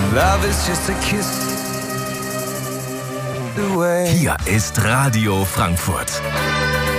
Love is just a kiss away. Hier ist Radio Frankfurt.